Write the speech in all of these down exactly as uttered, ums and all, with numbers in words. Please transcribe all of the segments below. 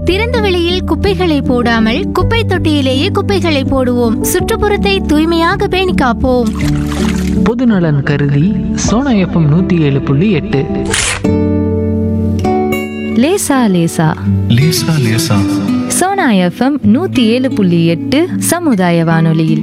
திறந்த வெளியில் குப்பைகளை போடாமல் குப்பை தொட்டியிலேயே குப்பைகளை போடுவோம். சுற்றுப்புறத்தை தூய்மையாக பேணி காப்போம். பொதுநலன் கருதி சோனா எஃப்எம் நூத்தி ஏழு புள்ளி எட்டு. லேசா லேசா லேசா லேசா சோனா எஃப்எம் நூத்தி ஏழு புள்ளி எட்டு சமுதாய வானொலியில்.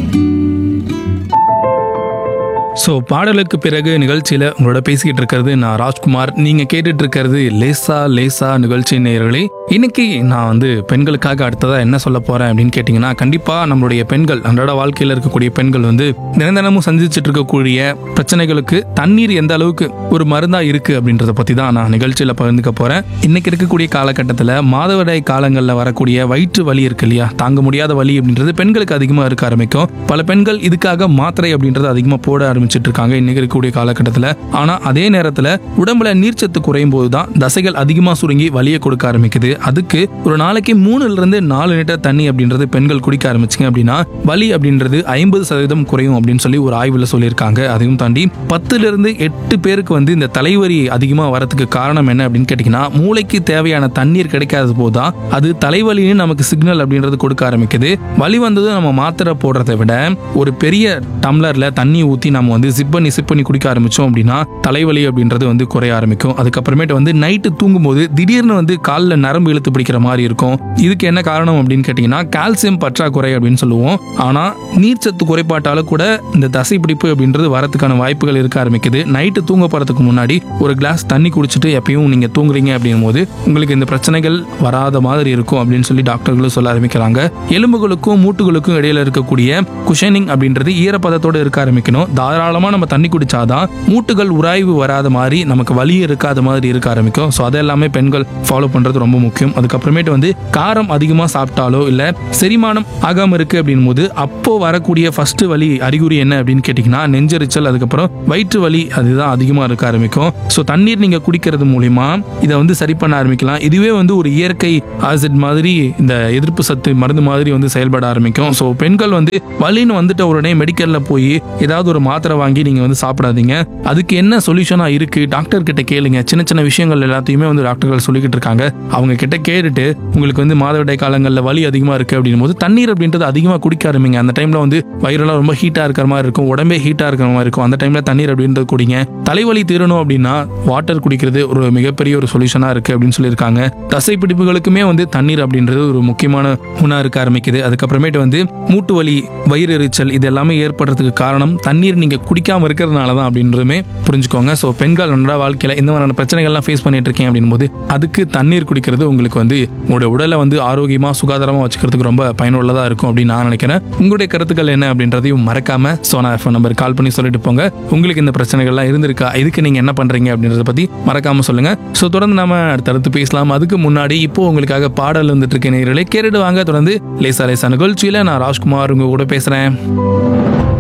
ஸோ பாடலுக்கு பிறகு நிகழ்ச்சியில் உங்களோட பேசிக்கிட்டு இருக்கிறது நான் ராஜ்குமார். நீங்கள் கேட்டுட்டு இருக்கிறது லேசா லேசா நிகழ்ச்சி நேயர்களே. இன்னைக்கு நான் வந்து பெண்களுக்காக அடுத்ததாக என்ன சொல்ல போகிறேன் அப்படின்னு கேட்டிங்கன்னா, கண்டிப்பாக நம்மளுடைய பெண்கள் அன்றாட வாழ்க்கையில் இருக்கக்கூடிய பெண்கள் வந்து நிரந்தரமும் சந்திச்சுட்டு இருக்கக்கூடிய பிரச்சனைகளுக்கு தண்ணீர் எந்த அளவுக்கு ஒரு மருந்தாக இருக்குது அப்படின்றத பற்றி தான் நான் நிகழ்ச்சியில் பகிர்ந்துக்க போகிறேன். இன்னைக்கு இருக்கக்கூடிய காலகட்டத்தில் மாதவிடாய் காலங்களில் வரக்கூடிய வயிற்று வலி இருக்கு இல்லையா, தாங்க முடியாத வலி அப்படின்றது பெண்களுக்கு அதிகமாக இருக்க ஆரம்பிக்கும். பல பெண்கள் இதுக்காக மாத்திரை அப்படின்றது அதிகமாக போட ஆரம்பிச்சிட்டு இருக்காங்க இன்னைக்கு இருக்கக்கூடிய காலகட்டத்தில். ஆனா அதே நேரத்தில் உடம்புல நீர்ச்சத்து குறையும் போதுதான் தசைகள் அதிகமா சுருங்கி வலியை கொடுக்க ஆரம்பிக்குது. அதுக்கு ஒரு நாளைக்கு மூணுல இருந்து நாலு லிட்டர் தண்ணி அப்படின்றது பெண்கள் குடிக்க ஆரம்பிச்சிங்க அப்படின்னா வலி அப்படின்றது ஐம்பது சதவீதம் குறையும் அப்படின்னு சொல்லி ஒரு ஆய்வுல சொல்லியிருக்காங்க. அதையும் தாண்டி பத்துல இருந்து எட்டு பேருக்கு வந்து இந்த தலைவலி அதிகமா வரதுக்கு காரணம் என்ன அப்படின்னு கேட்டீங்கன்னா, மூளைக்கு தேவையான தண்ணீர் கிடைக்காத போதுதான் அது தலைவலின்னு நமக்கு சிக்னல் அப்படின்றது கொடுக்க ஆரம்பிக்குது. வலி வந்தது நம்ம மாத்திரை போடுறதை விட ஒரு பெரிய டம்ளர்ல தண்ணி ஊத்தி நம்ம வந்து சிப் பண்ணி சிப் பண்ணி குடிக்க ஆரம்பிச்சோம் அப்படின்னா தலைவலி அப்படின்றது வந்து குறைய ஆரம்பிக்கும். அதுக்கப்புறமேட்டு வந்து நைட்டு தூங்கும் போது திடீர்னு வந்து காலில் நரம்பு இழுத்து பிடிக்கிற மாதிரி இருக்கும். இதுக்கு என்ன காரணம் அப்படின்னு கேட்டீங்கன்னா, கால்சியம் பற்றாக்குறை அப்படின்னு சொல்லுவோம். ஆனா நீர்ச்சத்து குறைபாட்டால கூட இந்த தசை பிடிப்பு அப்படின்றது வரதுக்கான வாய்ப்புகள் இருக்க ஆரம்பிக்குது. நைட்டு தூங்க போறதுக்கு முன்னாடி ஒரு கிளாஸ் தண்ணி குடிச்சிட்டு எப்பயும் நீங்க தூங்குறீங்க அப்படின் போது உங்களுக்கு இந்த பிரச்சனைகள் வராத மாதிரி இருக்கும் அப்படின்னு சொல்லி டாக்டர்களும் சொல்ல ஆரம்பிக்கிறாங்க. எலும்புகளுக்கும் மூட்டுகளுக்கும் இடையில இருக்கக்கூடிய குஷனிங் அப்படின்றது ஈரப்பதத்தோடு இருக்க ஆரம்பிக்கணும். தாராளமா நம்ம தண்ணி குடிச்சாதான் மூட்டுகள் உராய்வு வராத மாதிரி நமக்கு வலி இருக்காத மாதிரி இருக்க ஆரம்பிக்கும். ஸோ அதெல்லாமே பெண்கள் ஃபாலோ பண்றது ரொம்ப முக்கியம். அதுக்கப்புறமேட்டு வந்து காரம் அதிகமாக சாப்பிட்டாலோ இல்ல செரிமானம் ஆகாம இருக்கு அப்படின் போது அப்போ வரக்கூடிய ஃபர்ஸ்ட் வலி அறிகுறி என்ன அப்படின்னு கேட்டீங்கன்னா நெஞ்செரிச்சல், அதுக்கப்புறம் வயிற்று வலி அதுதான் அதிகமா இருக்க ஆரம்பிக்கும். ஸோ தண்ணீர் நீங்க குடிக்கிறது மூலியமா இதை வந்து சரி பண்ண ஆரம்பிக்கலாம். இதுவே வந்து ஒரு இயற்கை ஆசிட் மாதிரி இந்த எதிர்ப்பு சத்து மருந்து மாதிரி வந்து செயல்பட ஆரம்பிக்கும். ஸோ பெண்கள் வந்து வலின்னு வந்துட்ட உடனே மெடிக்கல்ல போய் ஏதாவது ஒரு மாத்திரை வாங்கி நீங்க வந்து சாப்பிடாதீங்க. அதுக்கு என்ன சொல்யூஷனா இருக்கு டாக்டர் கிட்ட கேளுங்க. சின்ன சின்ன விஷயங்கள் எல்லாத்தையுமே வந்து டாக்டர்கள் சொல்லிக்கிட்டு இருக்காங்க. அவங்க கிட்ட கேட்டுட்டு உங்களுக்கு வந்து மாதவிடாய் காலங்களில் வலி அதிகமா இருக்கு அப்படின் போது தண்ணீர் அப்படின்றது அதிகமா குடிக்க ஆரம்பிங்க. அந்த டைம்ல வந்து வயிறெல்லாம் ரொம்ப ஹீட்டா இருக்கிற மாதிரி இருக்கும், உடம்பே ஹீட்டா இருக்கிற மாதிரி இருக்கும். அந்த டைம்ல தண்ணீர் அப்படின்றது குடிங்க. தலைவலி தீரணும் அப்படின்னா வாட்டர் குடிக்கிறது ஒரு மிகப்பெரிய ஒரு சொல்யூஷனா இருக்கு அப்படின்னு சொல்லியிருக்காங்க. தசை பிடிப்புகளுக்குமே வந்து தண்ணீர் அப்படின்றது ஒரு முக்கியமான உணா இருக்க ஆரம்பிக்குது. அதுக்கப்புறமேட்டு வந்து மூட்டு வலி, வயிறு எரிச்சல் இது எல்லாமே ஏற்படுறதுக்கு காரணம் தண்ணீர் நீங்க குடிக்காம இருக்கிறதுனால தான் அப்படின்றதுமே புரிஞ்சுக்கோங்க. ஸோ பெண்கள் அன்றாட வாழ்க்கையில இந்த மாதிரியான பிரச்சனைகள்லாம் ஃபேஸ் பண்ணிட்டு இருக்கீங்க அப்படின் போது அதுக்கு தண்ணீர் குடிக்கிறது உங்களுக்கு வந்து உங்களுடைய உடலை வந்து ஆரோக்கியமா சுகாதாரமா வச்சுக்கிறதுக்கு ரொம்ப பயனுள்ளதா இருக்கும் அப்படின்னு நான் நினைக்கிறேன். உங்களுடைய கருத்துக்கள் என்ன அப்படின்றதையும் மறக்காம சோனா எஃப்எம் நம்பர் கால் பண்ணி சொல்லிட்டு போங்க. உங்களுக்கு இந்த பிரச்சனைகள்லாம் இருந்திருக்கா, இதுக்கு நீங்க என்ன பண்றீங்க அப்படின்றத பத்தி மறக்காம சொல்லுங்க. ஸோ தொடர்ந்து நாம அடுத்தடுத்து பேசலாம். அதுக்கு முன்னாடி இப்போ உங்களுக்காக பாடல் வந்துட்டு இருக்க நேயர்களே கேட்டுட்டு வாங்க. தொடர்ந்து லேசா லேசா நிகழ்ச்சியில நான் ராஜ்குமார் உங்க கூட பேசுறேன்.